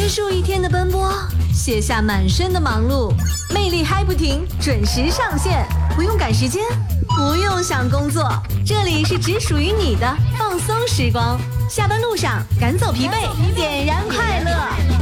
束一天的奔波，卸下满身的忙碌，魅力嗨不停，准时上线，不用赶时间，不用想工作，这里是只属于你的放松时光。下班路上赶走疲惫，点燃快乐。